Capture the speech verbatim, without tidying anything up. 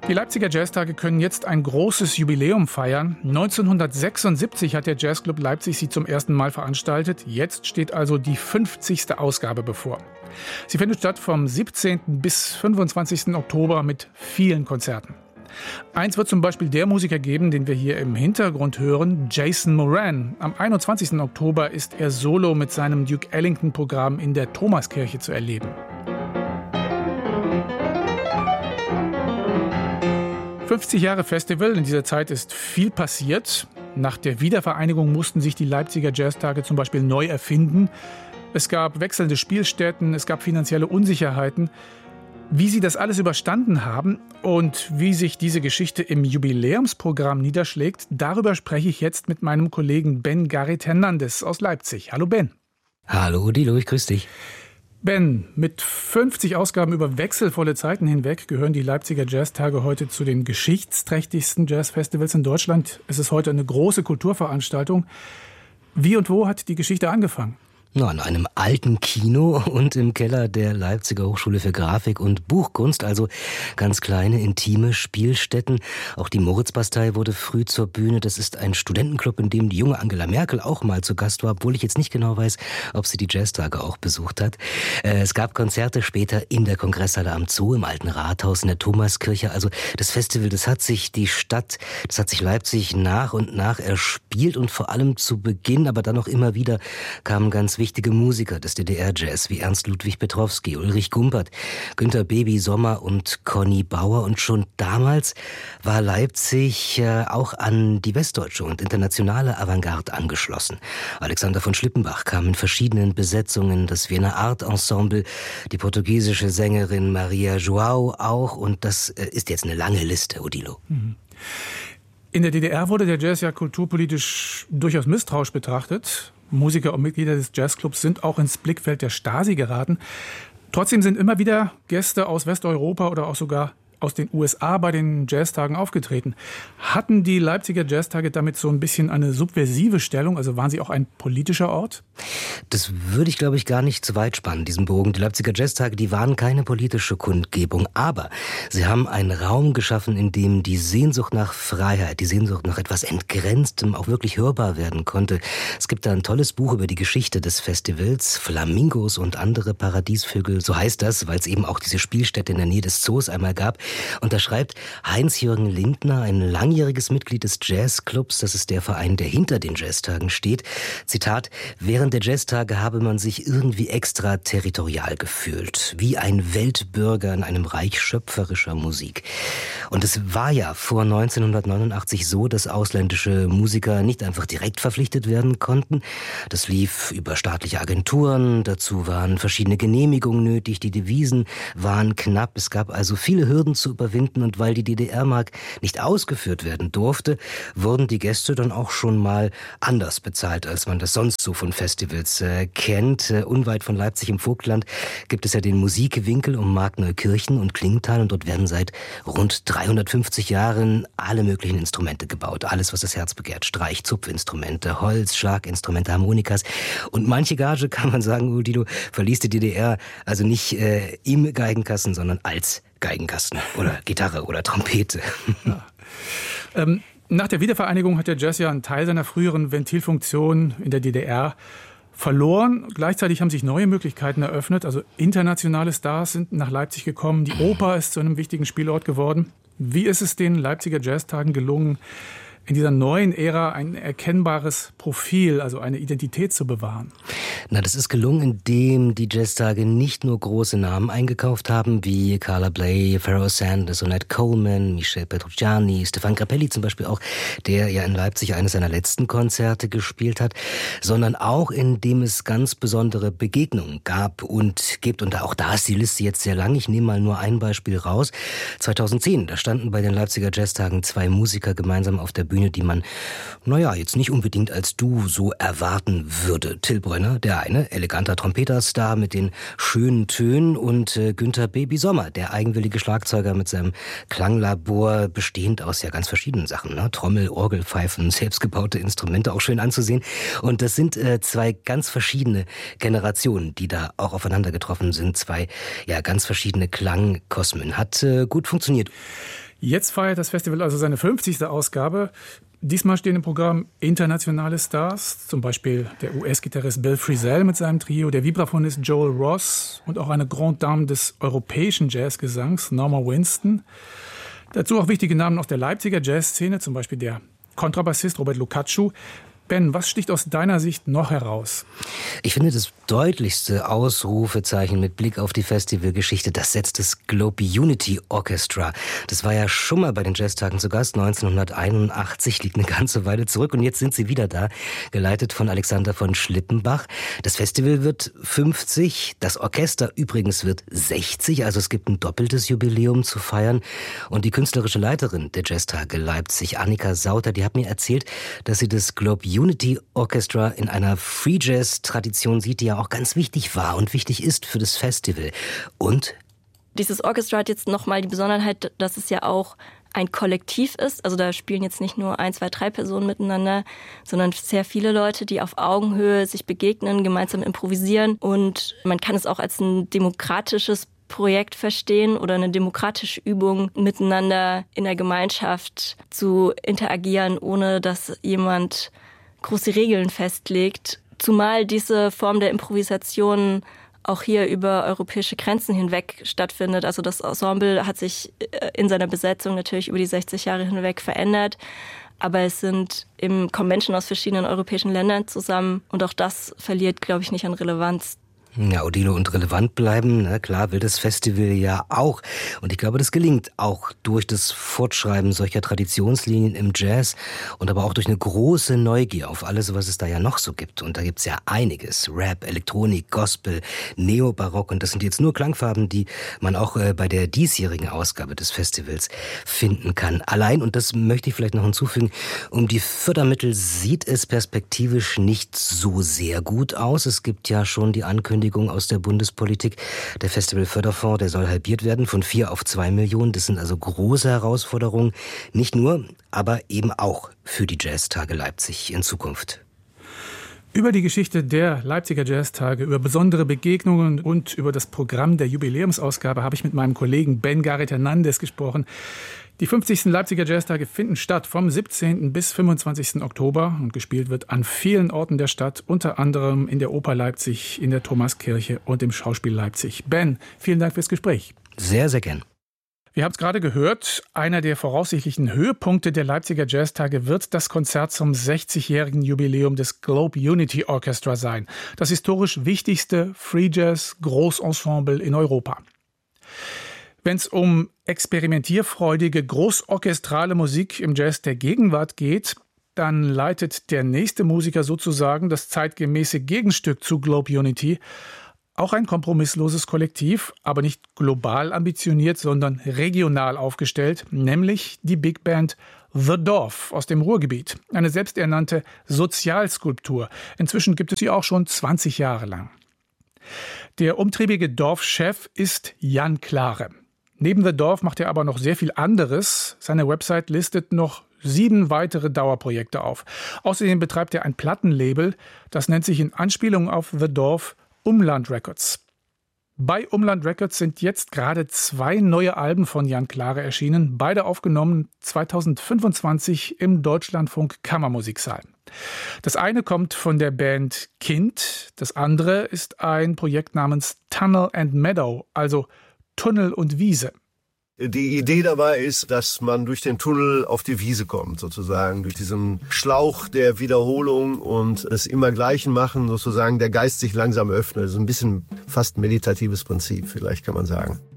Die Leipziger Jazztage können jetzt ein großes Jubiläum feiern. neunzehnhundertsechsundsiebzig hat der Jazzclub Leipzig sie zum ersten Mal veranstaltet. Jetzt steht also die fünfzigste Ausgabe bevor. Sie findet statt vom siebzehnten bis fünfundzwanzigsten Oktober mit vielen Konzerten. Eins wird zum Beispiel der Musiker geben, den wir hier im Hintergrund hören, Jason Moran. Am einundzwanzigsten Oktober ist er solo mit seinem Duke Ellington-Programm in der Thomaskirche zu erleben. fünfzig Jahre Festival, in dieser Zeit ist viel passiert. Nach der Wiedervereinigung mussten sich die Leipziger Jazztage zum Beispiel neu erfinden. Es gab wechselnde Spielstätten, es gab finanzielle Unsicherheiten. Wie sie das alles überstanden haben und wie sich diese Geschichte im Jubiläumsprogramm niederschlägt, darüber spreche ich jetzt mit meinem Kollegen Ben Gareth Hernandez aus Leipzig. Hallo Ben. Hallo Odilo, ich grüße dich. Ben, mit fünfzig Ausgaben über wechselvolle Zeiten hinweg gehören die Leipziger Jazztage heute zu den geschichtsträchtigsten Jazzfestivals in Deutschland. Es ist heute eine große Kulturveranstaltung. Wie und wo hat die Geschichte angefangen? Na, in einem alten Kino und im Keller der Leipziger Hochschule für Grafik und Buchkunst, also ganz kleine, intime Spielstätten. Auch die Moritzbastei wurde früh zur Bühne. Das ist ein Studentenclub, in dem die junge Angela Merkel auch mal zu Gast war, obwohl ich jetzt nicht genau weiß, ob sie die Jazztage auch besucht hat. Es gab Konzerte später in der Kongresshalle am Zoo, im Alten Rathaus, in der Thomaskirche. Also das Festival, das hat sich die Stadt, das hat sich Leipzig nach und nach erspielt und vor allem zu Beginn, aber dann auch immer wieder kamen ganz wichtige Wichtige Musiker des D D R-Jazz wie Ernst Ludwig Petrowski, Ulrich Gumpert, Günter Baby Sommer und Conny Bauer. Und schon damals war Leipzig äh, auch an die westdeutsche und internationale Avantgarde angeschlossen. Alexander von Schlippenbach kam in verschiedenen Besetzungen, das Wiener Art Ensemble, die portugiesische Sängerin Maria João auch. Und das äh, ist jetzt eine lange Liste, Odilo. In der D D R wurde der Jazz ja kulturpolitisch durchaus misstrauisch betrachtet. Musiker und Mitglieder des Jazzclubs sind auch ins Blickfeld der Stasi geraten. Trotzdem sind immer wieder Gäste aus Westeuropa oder auch sogar aus den U S A bei den Jazztagen aufgetreten. Hatten die Leipziger Jazztage damit so ein bisschen eine subversive Stellung? Also waren sie auch ein politischer Ort? Das würde ich, glaube ich, gar nicht zu weit spannen, diesen Bogen. Die Leipziger Jazztage, die waren keine politische Kundgebung, aber sie haben einen Raum geschaffen, in dem die Sehnsucht nach Freiheit, die Sehnsucht nach etwas Entgrenztem auch wirklich hörbar werden konnte. Es gibt da ein tolles Buch über die Geschichte des Festivals, Flamingos und andere Paradiesvögel, so heißt das, weil es eben auch diese Spielstätte in der Nähe des Zoos einmal gab. Und da schreibt Heinz-Jürgen Lindner, ein langjähriges Mitglied des Jazzclubs, das ist der Verein, der hinter den Jazztagen steht, Zitat: Während der Jazztage habe man sich irgendwie extraterritorial gefühlt, wie ein Weltbürger in einem Reich schöpferischer Musik. Und es war ja vor neunzehnhundertneunundachtzig so, dass ausländische Musiker nicht einfach direkt verpflichtet werden konnten. Das lief über staatliche Agenturen, dazu waren verschiedene Genehmigungen nötig, die Devisen waren knapp, es gab also viele Hürden zu überwinden, und weil die D D R-Mark nicht ausgeführt werden durfte, wurden die Gäste dann auch schon mal anders bezahlt, als man das sonst so von Festivals äh, kennt. Äh, unweit von Leipzig im Vogtland gibt es ja den Musikwinkel um Markneukirchen und Klingenthal, und dort werden seit rund dreihundertfünfzig Jahren alle möglichen Instrumente gebaut. Alles, was das Herz begehrt. Streich, Zupfinstrumente, Holz, Schlaginstrumente, Harmonikas. Und manche Gage, kann man sagen, Odilo, verließ die D D R also nicht äh, im Geigenkasten, sondern als Geigenkasten oder Gitarre oder Trompete. Ja. Ähm, nach der Wiedervereinigung hat der Jazz ja einen Teil seiner früheren Ventilfunktion in der D D R verloren. Gleichzeitig haben sich neue Möglichkeiten eröffnet. Also internationale Stars sind nach Leipzig gekommen. Die Oper ist zu einem wichtigen Spielort geworden. Wie ist es den Leipziger Jazztagen gelungen, in dieser neuen Ära ein erkennbares Profil, also eine Identität zu bewahren? Na, das ist gelungen, indem die Jazztage nicht nur große Namen eingekauft haben, wie Carla Bley, Pharoah Sanders, Ornette Coleman, Michel Petrucciani, Stefan Grappelli zum Beispiel auch, der ja in Leipzig eines seiner letzten Konzerte gespielt hat, sondern auch indem es ganz besondere Begegnungen gab und gibt. Und auch da ist die Liste jetzt sehr lang. Ich nehme mal nur ein Beispiel raus. zweitausendzehn, da standen bei den Leipziger Jazztagen zwei Musiker gemeinsam auf der Bühne, die man, naja, jetzt nicht unbedingt als Duo so erwarten würde. Till Brönner, der eine, eleganter Trompeterstar mit den schönen Tönen, und äh, Günter Baby Sommer, der eigenwillige Schlagzeuger mit seinem Klanglabor, bestehend aus ja ganz verschiedenen Sachen, ne? Trommel, Orgel, Pfeifen, selbstgebaute Instrumente, auch schön anzusehen. Und das sind äh, zwei ganz verschiedene Generationen, die da auch aufeinander getroffen sind. Zwei, ja, ganz verschiedene Klangkosmen. Hat äh, gut funktioniert. Jetzt feiert das Festival also seine fünfzigste Ausgabe. Diesmal stehen im Programm internationale Stars, zum Beispiel der U S-Gitarrist Bill Frisell mit seinem Trio, der Vibraphonist Joel Ross und auch eine Grande Dame des europäischen Jazzgesangs, Norma Winston. Dazu auch wichtige Namen aus der Leipziger Jazzszene, zum Beispiel der Kontrabassist Robert Lukacschu. Ben, was sticht aus deiner Sicht noch heraus? Ich finde, das deutlichste Ausrufezeichen mit Blick auf die Festivalgeschichte, das setzt das Globe Unity Orchestra. Das war ja schon mal bei den Jazztagen zu Gast, neunzehnhunderteinundachtzig, liegt eine ganze Weile zurück. Und jetzt sind sie wieder da, geleitet von Alexander von Schlippenbach. Das Festival wird fünfzig, das Orchester übrigens wird sechzig, also es gibt ein doppeltes Jubiläum zu feiern. Und die künstlerische Leiterin der Jazztage Leipzig, Annika Sauter, die hat mir erzählt, dass sie das Globe Unity Orchestra in einer Free Jazz Tradition sieht, die ja auch ganz wichtig war und wichtig ist für das Festival. Und dieses Orchestra hat jetzt nochmal die Besonderheit, dass es ja auch ein Kollektiv ist. Also da spielen jetzt nicht nur ein, zwei, drei Personen miteinander, sondern sehr viele Leute, die auf Augenhöhe sich begegnen, gemeinsam improvisieren. Und man kann es auch als ein demokratisches Projekt verstehen oder eine demokratische Übung, miteinander in der Gemeinschaft zu interagieren, ohne dass jemand große Regeln festlegt. Zumal diese Form der Improvisation auch hier über europäische Grenzen hinweg stattfindet. Also das Ensemble hat sich in seiner Besetzung natürlich über die sechzig Jahre hinweg verändert. Aber es sind eben Convention aus verschiedenen europäischen Ländern zusammen. Und auch das verliert, glaube ich, nicht an Relevanz. Ja, Odilo, und relevant bleiben, na klar, will das Festival ja auch. Und ich glaube, das gelingt auch durch das Fortschreiben solcher Traditionslinien im Jazz und aber auch durch eine große Neugier auf alles, was es da ja noch so gibt. Und da gibt's ja einiges. Rap, Elektronik, Gospel, Neobarock. Und das sind jetzt nur Klangfarben, die man auch äh, bei der diesjährigen Ausgabe des Festivals finden kann. Allein, und das möchte ich vielleicht noch hinzufügen, um die Fördermittel sieht es perspektivisch nicht so sehr gut aus. Es gibt ja schon die Ankündigung aus der Bundespolitik. Der Festivalförderfonds, der soll halbiert werden von vier auf zwei Millionen. Das sind also große Herausforderungen. Nicht nur, aber eben auch für die Jazztage Leipzig in Zukunft. Über die Geschichte der Leipziger Jazztage, über besondere Begegnungen und über das Programm der Jubiläumsausgabe habe ich mit meinem Kollegen Ben Gareth Hernandez gesprochen. Die fünfzigsten Leipziger Jazztage finden statt vom siebzehnten bis fünfundzwanzigsten Oktober und gespielt wird an vielen Orten der Stadt, unter anderem in der Oper Leipzig, in der Thomaskirche und im Schauspiel Leipzig. Ben, vielen Dank fürs Gespräch. Sehr, sehr gern. Wir haben es gerade gehört, einer der voraussichtlichen Höhepunkte der Leipziger Jazztage wird das Konzert zum sechzigjährigen Jubiläum des Globe Unity Orchestra sein. Das historisch wichtigste Free Jazz Großensemble in Europa. Wenn es um experimentierfreudige, großorchestrale Musik im Jazz der Gegenwart geht, dann leitet der nächste Musiker sozusagen das zeitgemäße Gegenstück zu Globe Unity. Auch ein kompromissloses Kollektiv, aber nicht global ambitioniert, sondern regional aufgestellt, nämlich die Big Band The Dorf aus dem Ruhrgebiet. Eine selbsternannte Sozialskulptur. Inzwischen gibt es sie auch schon zwanzig Jahre lang. Der umtriebige Dorfchef ist Jan Klare. Neben The Dorf macht er aber noch sehr viel anderes. Seine Website listet noch sieben weitere Dauerprojekte auf. Außerdem betreibt er ein Plattenlabel, das nennt sich in Anspielung auf The Dorf Umland Records. Bei Umland Records sind jetzt gerade zwei neue Alben von Jan Klare erschienen, beide aufgenommen zweitausendfünfundzwanzig im Deutschlandfunk Kammermusiksaal. Das eine kommt von der Band Kind, das andere ist ein Projekt namens Tunnel and Meadow, also Tunnel und Wiese. Die Idee dabei ist, dass man durch den Tunnel auf die Wiese kommt, sozusagen, durch diesen Schlauch der Wiederholung und es immer Gleichen machen, sozusagen der Geist sich langsam öffnet. Das ist ein bisschen fast meditatives Prinzip, vielleicht kann man sagen.